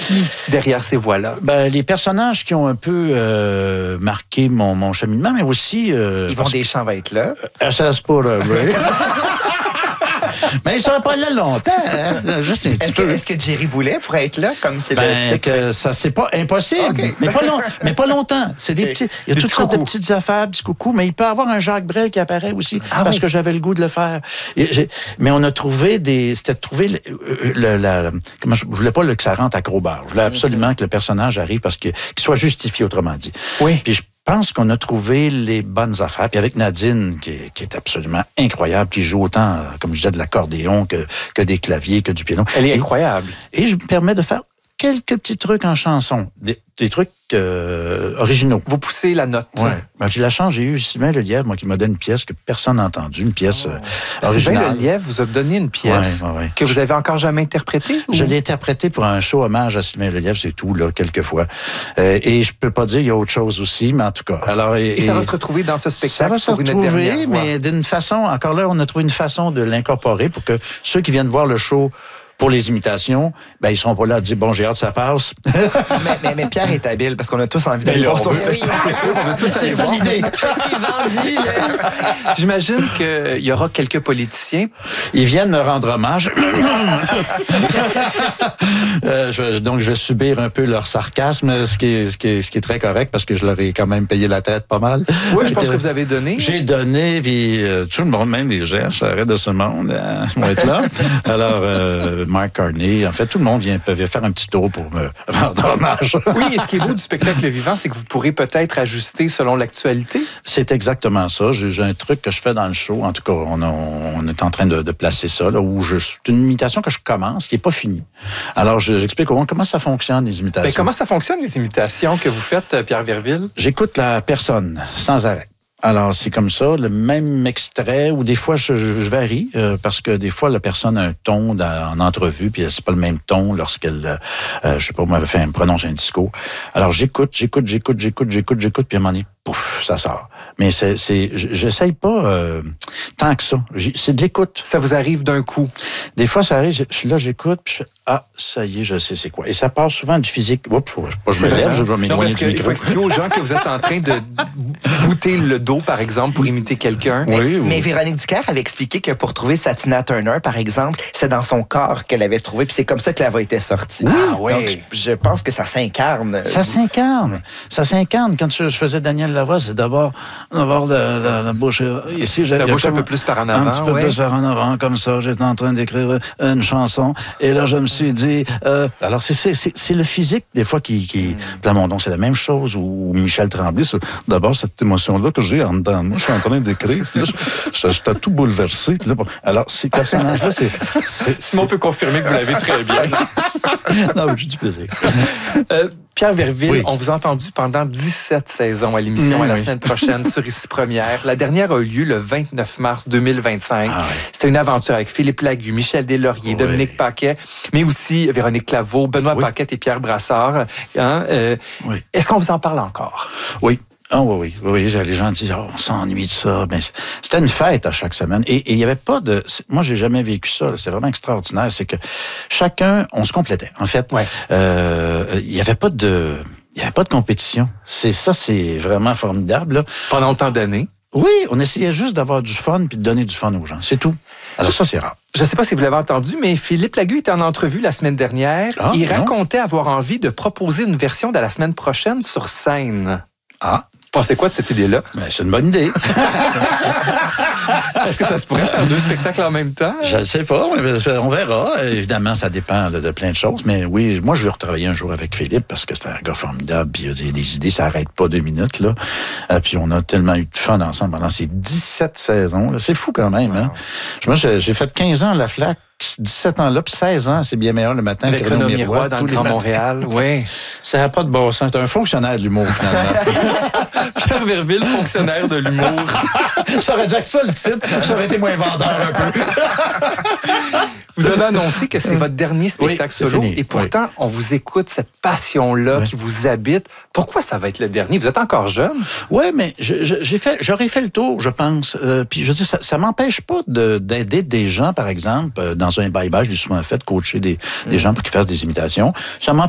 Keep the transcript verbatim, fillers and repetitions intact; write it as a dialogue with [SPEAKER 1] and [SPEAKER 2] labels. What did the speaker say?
[SPEAKER 1] qui derrière ces voix-là?
[SPEAKER 2] Ben, les personnages qui ont un peu euh, marqué mon, mon cheminement, mais aussi... Euh,
[SPEAKER 3] Yvon Deschamps va être là.
[SPEAKER 2] Euh, ça se pourrait, oui. Mais il ne sera pas là longtemps, hein? Juste un petit
[SPEAKER 3] Est-ce que,
[SPEAKER 2] peu.
[SPEAKER 3] est-ce que Jerry Boulet pourrait être là, comme c'est
[SPEAKER 2] Ben,
[SPEAKER 3] le titre?
[SPEAKER 2] que ça, c'est pas impossible.
[SPEAKER 3] Okay.
[SPEAKER 2] Mais, pas long, mais pas longtemps. C'est des
[SPEAKER 3] Okay.
[SPEAKER 2] petits. Il y a
[SPEAKER 1] Des
[SPEAKER 2] toutes
[SPEAKER 1] petits
[SPEAKER 2] sortes
[SPEAKER 1] coucous.
[SPEAKER 2] de petites affaires, petits coucous, mais il peut y avoir un Jacques Brel qui apparaît aussi,
[SPEAKER 3] Ah
[SPEAKER 2] parce
[SPEAKER 3] oui.
[SPEAKER 2] que j'avais le goût de le faire. Et j'ai- mais on a trouvé des. C'était de trouver le, le- la. Comment je, je voulais pas le, que ça rentre à gros barre. Je voulais absolument que le personnage arrive parce que qu'il soit justifié, autrement dit.
[SPEAKER 1] Oui.
[SPEAKER 2] Puis je pense qu'on a trouvé les bonnes affaires. Puis avec Nadine, qui est, qui est absolument incroyable, qui joue autant, euh, comme je disais, de l'accordéon que, que des claviers, que du piano.
[SPEAKER 1] Elle est
[SPEAKER 2] Et-
[SPEAKER 1] incroyable.
[SPEAKER 2] et je me permets de faire quelques petits trucs en chanson, des, des trucs euh, originaux.
[SPEAKER 1] Vous poussez la note.
[SPEAKER 2] Ouais. Ben, j'ai la chance, j'ai eu Sylvain Lelièvre, moi, qui m'a donné une pièce que personne n'a entendue, une pièce euh,
[SPEAKER 1] Sylvain
[SPEAKER 2] originale.
[SPEAKER 1] Lelièvre vous a donné une pièce
[SPEAKER 2] Ouais, ouais, ouais.
[SPEAKER 1] que vous avez encore jamais interprétée? ou-
[SPEAKER 2] Je l'ai interprété pour un show hommage à Sylvain Lelièvre, c'est tout, là, quelques fois. Euh, et je peux pas dire, il y a autre chose aussi, mais en tout cas. Alors, et,
[SPEAKER 1] Et ça va
[SPEAKER 2] et-
[SPEAKER 1] se retrouver dans ce
[SPEAKER 2] ça
[SPEAKER 1] spectacle
[SPEAKER 2] va se
[SPEAKER 1] pour une dernière
[SPEAKER 2] retrouver,
[SPEAKER 1] fois.
[SPEAKER 2] mais d'une façon, encore là, on a trouvé une façon de l'incorporer pour que ceux qui viennent voir le show pour les imitations, ben, ils seront pas là à dire, bon, j'ai hâte, ça passe.
[SPEAKER 3] mais, mais, mais Pierre est habile, parce qu'on a tous envie d'aller
[SPEAKER 1] Ben là,
[SPEAKER 3] voir
[SPEAKER 1] on
[SPEAKER 3] son
[SPEAKER 1] veut-
[SPEAKER 3] spectacle.
[SPEAKER 4] Oui.
[SPEAKER 1] C'est sûr, on veut tous
[SPEAKER 2] C'est
[SPEAKER 1] aller
[SPEAKER 2] ça
[SPEAKER 1] voir.
[SPEAKER 2] l'idée.
[SPEAKER 4] Je suis vendue, là.
[SPEAKER 1] J'imagine qu'il y aura quelques politiciens.
[SPEAKER 2] Ils viennent me rendre hommage. Euh, je- donc, je vais subir un peu leur sarcasme, ce qui est, ce qui est, ce qui est très correct parce que je leur ai quand même payé la tête pas mal.
[SPEAKER 1] Oui, je pense que vous avez donné.
[SPEAKER 2] J'ai donné, puis euh, tout le monde, même les gens, arrête de ce monde, euh, vont être là. Alors, euh, Mark Carney, en fait, tout le monde vient, peut faire un petit tour pour me rendre hommage.
[SPEAKER 1] Oui, et ce qui est beau du spectacle vivant, c'est que vous pourrez peut-être ajuster selon l'actualité.
[SPEAKER 2] C'est exactement ça. J'ai j'ai un truc que je fais dans le show. En tout cas, on, a- on est en train de, de placer ça, là, où je, c'est une imitation que je commence, qui n'est pas finie. Alors, je- j'explique comment, comment ça fonctionne, les imitations.
[SPEAKER 1] Ben, comment ça fonctionne, les imitations que vous faites, euh, Pierre Verville?
[SPEAKER 2] J'écoute la personne sans arrêt. Alors, c'est comme ça, le même extrait, ou des fois, je, je, je varie, euh, parce que des fois, la personne a un ton dans- en entrevue, puis c'est pas le même ton lorsqu'elle, euh, je sais pas, moi, fait, elle me prononce un discours. Alors, j'écoute, j'écoute, j'écoute, j'écoute, j'écoute, j'écoute, puis à un moment donné, pouf, ça sort. Mais c'est, c'est, j'essaye pas euh, tant que ça. J'ai- C'est de l'écoute.
[SPEAKER 1] Ça vous arrive d'un coup.
[SPEAKER 2] Des fois, ça arrive, je je suis là, j'écoute, puis je fais, ah, ça y est, je sais c'est quoi. Et ça part souvent du physique. Oups, faut, faut pas que je me lève, je dois
[SPEAKER 1] Non,
[SPEAKER 2] m'éloigner
[SPEAKER 1] parce
[SPEAKER 2] du
[SPEAKER 1] qu'il faut
[SPEAKER 2] micro.
[SPEAKER 1] expliquer aux gens que vous êtes en train de voûter le dos, par exemple, pour imiter quelqu'un.
[SPEAKER 2] Oui, oui.
[SPEAKER 3] Mais Véronique Dicker avait expliqué que pour trouver sa Tina Turner, par exemple, c'est dans son corps qu'elle avait trouvé, puis c'est comme ça que la voix était sortie.
[SPEAKER 1] Ah oui.
[SPEAKER 3] Donc, je, je pense que ça s'incarne.
[SPEAKER 2] Ça s'incarne. Ça s'incarne. Quand je, je faisais Daniel Lavoie, c'est d'abord, d'abord la, la, la bouche euh, ici.
[SPEAKER 1] La bouche un peu plus par en avant.
[SPEAKER 2] Un petit peu
[SPEAKER 1] ouais.
[SPEAKER 2] plus par en avant, comme ça. J'étais en train d'écrire une chanson. Et là, je me suis dit... Euh, alors, c'est, c'est, c'est, c'est le physique, des fois, qui... qui Plamondon, c'est la même chose. Ou Michel Tremblay, c'est d'abord cette émotion-là que j'ai en dedans. Moi, je suis en train d'écrire. Puis là, je- je- j'étais tout bouleversé. Puis là, bon, alors, ces personnages-là, c'est... c'est
[SPEAKER 1] Simon peut confirmer que vous l'avez très bien.
[SPEAKER 2] non, j'ai du plaisir.
[SPEAKER 1] Euh, Pierre Verville,
[SPEAKER 2] Oui.
[SPEAKER 1] on vous a entendu pendant dix-sept saisons à l'émission
[SPEAKER 2] Mmh,
[SPEAKER 1] à la
[SPEAKER 2] oui.
[SPEAKER 1] semaine prochaine sur Ici Première. La dernière a eu lieu le vingt-neuf mars deux mille vingt-cinq.
[SPEAKER 2] Ah, oui.
[SPEAKER 1] C'était une aventure avec Philippe Lagu, Michel Deslauriers,
[SPEAKER 2] Oui.
[SPEAKER 1] Dominique Paquet, mais aussi Véronique Claveau, Benoît
[SPEAKER 2] Oui.
[SPEAKER 1] Paquette et Pierre Brassard. Hein, euh,
[SPEAKER 2] Oui.
[SPEAKER 1] Est-ce qu'on vous en parle encore?
[SPEAKER 2] Oui. Ah oui, oui, oui, oui. Les gens disent, oh, on s'ennuie de ça. Ben, c'est- c'était une fête à chaque semaine. Et et il n'y avait pas de... c'est- Moi, j'ai jamais vécu ça. là. C'est vraiment extraordinaire. C'est que chacun, on se complétait. En fait,
[SPEAKER 1] Ouais.
[SPEAKER 2] euh, il n'y avait pas de... Il n'y avait pas de compétition. C'est ça, c'est vraiment formidable. Là.
[SPEAKER 1] Pendant autant d'années?
[SPEAKER 2] Oui, on essayait juste d'avoir du fun puis de donner du fun aux gens. C'est tout. Alors ça, c'est rare.
[SPEAKER 1] Je ne sais pas si vous l'avez entendu, mais Philippe Lagu était en entrevue la semaine dernière.
[SPEAKER 2] Ah,
[SPEAKER 1] Il
[SPEAKER 2] non.
[SPEAKER 1] racontait avoir envie de proposer une version de la semaine prochaine sur scène.
[SPEAKER 2] Ah,
[SPEAKER 1] Vous pensez quoi de cette idée-là?
[SPEAKER 2] ben, c'est une bonne idée.
[SPEAKER 1] Est-ce que ça se pourrait faire deux spectacles en même temps?
[SPEAKER 2] Je ne sais pas, mais on verra. Évidemment, ça dépend de, de plein de choses. Mais oui, moi, je veux retravailler un jour avec Philippe parce que c'est un gars formidable. Puis il y a des idées, ça n'arrête pas deux minutes. Là. Euh, puis on a tellement eu de fun ensemble pendant ces dix-sept saisons. Là. C'est fou quand même. Hein? Moi, j'ai, j'ai fait quinze ans à la Flac, dix-sept ans là, puis seize ans, c'est bien meilleur le matin.
[SPEAKER 1] Avec
[SPEAKER 2] que Renaud
[SPEAKER 1] Renaud Miroir dans
[SPEAKER 2] tous
[SPEAKER 1] le
[SPEAKER 2] les
[SPEAKER 1] Grand
[SPEAKER 2] matins.
[SPEAKER 1] Montréal. Oui.
[SPEAKER 2] Ça n'a pas de bon sens. C'est un fonctionnaire de l'humour, finalement.
[SPEAKER 1] Pierre Verville, fonctionnaire de l'humour.
[SPEAKER 2] Ça aurait dû être ça le titre. Ça aurait été moins vendeur un peu.
[SPEAKER 1] Vous avez annoncé que c'est votre dernier spectacle
[SPEAKER 2] Oui, c'est
[SPEAKER 1] solo
[SPEAKER 2] fini.
[SPEAKER 1] et pourtant, on vous écoute, cette passion-là
[SPEAKER 2] Oui.
[SPEAKER 1] qui vous habite. Pourquoi ça va être le dernier? Vous êtes encore jeune?
[SPEAKER 2] Oui, mais je- je- j'ai fait, j'aurais fait le tour, je pense. Euh, puis je dis, ça, ça m'empêche pas de, d'aider des gens, par exemple, euh, dans un bye-bye, je l'ai souvent fait, coacher des, des gens pour qu'ils fassent des imitations. Ça m'empêche